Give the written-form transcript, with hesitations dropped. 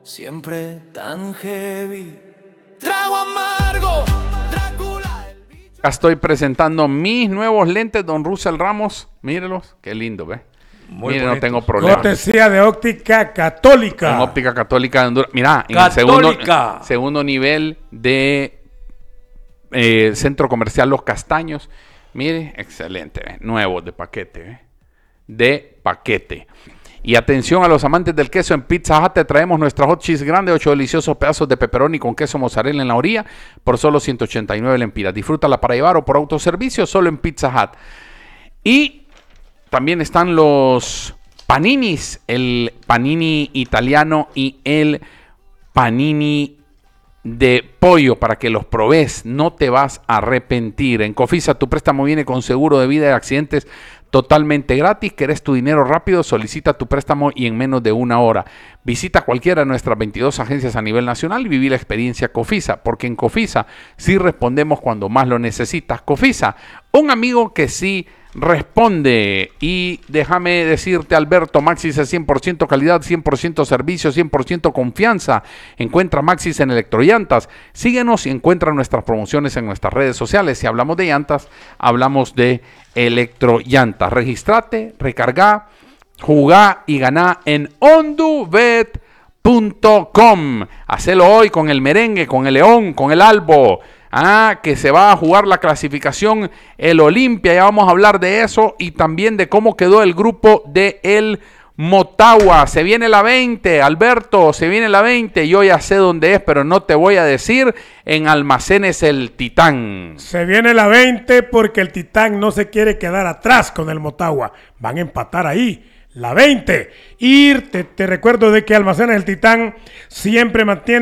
siempre tan heavy. Trago amargo, Drácula. Acá estoy presentando mis nuevos lentes, don Russell Ramos. Mírelos, qué lindo, ¿ves? Mire, no tengo problema. Cortesía de Óptica Católica. En Óptica Católica de Honduras. Mirá, en el segundo nivel de Centro Comercial Los Castaños. Mire, excelente, ¿ves? Nuevo, de paquete, ¿ves? De paquete. Y atención a los amantes del queso, en Pizza Hut te traemos nuestra hot cheese grande, 8 deliciosos pedazos de pepperoni con queso mozzarella en la orilla por solo 189 lempiras. Disfrútala para llevar o por autoservicio solo en Pizza Hut. Y también están los paninis, el panini italiano y el panini de pollo para que los probes, no te vas a arrepentir. En Cofisa tu préstamo viene con seguro de vida y accidentes totalmente gratis. ¿Querés tu dinero rápido? Solicita tu préstamo y en menos de una hora. Visita cualquiera de nuestras 22 agencias a nivel nacional y viví la experiencia Cofisa, porque en Cofisa sí respondemos cuando más lo necesitas. Cofisa, un amigo que sí responde. Y déjame decirte, Alberto, Maxis es 100% calidad, 100% servicio, 100% confianza. Encuentra Maxis en Electrollantas. Síguenos y encuentra nuestras promociones en nuestras redes sociales. Si hablamos de llantas, hablamos de Electrollantas. Registrate, recarga, jugá y ganá en ondubet.com. Hacelo hoy con el merengue, con el león, con el albo. Que se va a jugar la clasificación el Olimpia. Ya vamos a hablar de eso y también de cómo quedó el grupo de el Motagua. Se viene la 20, Alberto, se viene la 20. Yo ya sé dónde es, pero no te voy a decir. En Almacenes El Titán. Se viene la 20 porque el Titán no se quiere quedar atrás con el Motagua. Van a empatar ahí. La 20. Y te recuerdo de que Almacenes El Titán siempre mantiene